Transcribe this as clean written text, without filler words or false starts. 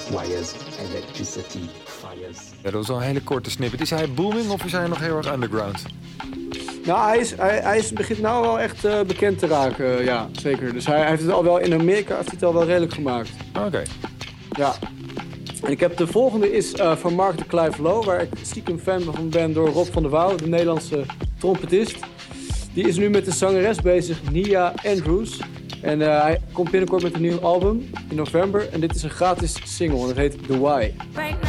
wires, electricity, fires. Ja, dat was al een hele korte snippet. Is hij booming of is hij nog heel erg underground? Nou, hij begint nou wel echt bekend te raken, ja, zeker. Dus hij heeft het al wel in Amerika heeft hij het al wel redelijk gemaakt. Oké. Ja. En ik heb de volgende is van Mark de Clive Low, waar ik stiekem fan van ben door Rob van der Wouw, de Nederlandse trompetist. Die is nu met de zangeres bezig, Nia Andrews. En hij komt binnenkort met een nieuw album in november. En dit is een gratis single en het heet The Why. Right